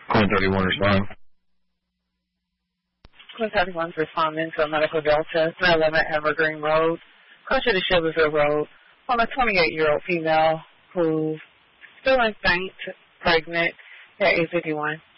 Call 31 respond. Call 31's responding to a medical Delta, 11 Evergreen Road, closer to Shiversville Road, on a 28-year-old female who's still in faint, pregnant, at age 51.